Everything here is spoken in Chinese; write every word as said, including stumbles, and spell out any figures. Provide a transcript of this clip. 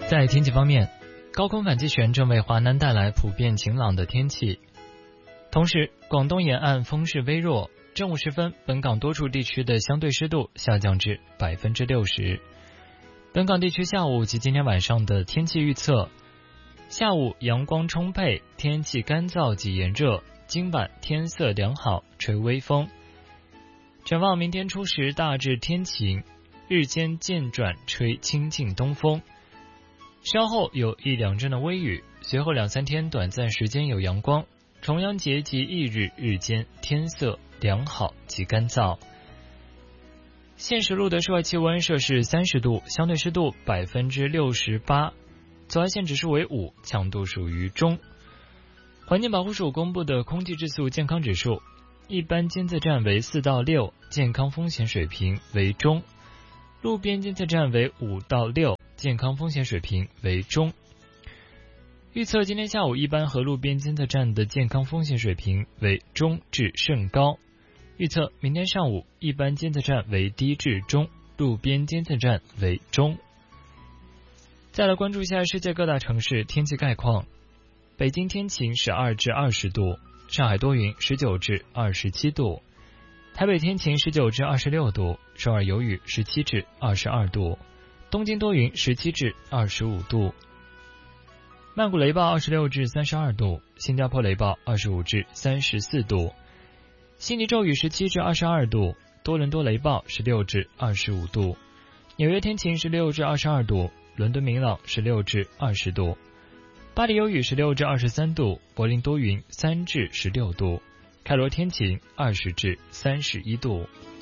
在天气方面，高空反气旋正为华南带来普遍晴朗的天气，同时广东沿岸风势微弱。正午时分，本港多处地区的相对湿度下降至百分之六十。本港地区下午及今天晚上的天气预测：下午阳光充沛，天气干燥及炎热，今晚天色良好，吹微风。展望明天初时大致天晴，日间渐转吹清劲东风，稍后有一两阵的微雨，随后两三天短暂时间有阳光。重阳节及翌日日间天色良好及干燥。现时录的室外气温摄氏三十度，相对湿度百分之六十八，紫外线指数为五，强度属于中。环境保护署公布的空气质素健康指数，一般监测站为四到六，健康风险水平为中；路边监测站为五到六，健康风险水平为中。预测今天下午一般和路边监测站的健康风险水平为中至甚高。预测明天上午一般监测站为低至中，路边监测站为中。再来关注一下世界各大城市天气概况。北京天晴十二至二十度，上海多云十九至二十七度，台北天晴十九至二十六度，首尔有雨十七至二十二度，东京多云十七至二十五度。曼谷雷暴二十六至三十二度，新加坡雷暴二十五至三十四度，悉尼骤雨十七至二十二度，多伦多雷暴十六至二十五度，纽约天晴十六至二十二度，伦敦明朗十六至二十度，巴黎有雨十六至二十三度，柏林多云三至十六度，开罗天晴二十至三十一度。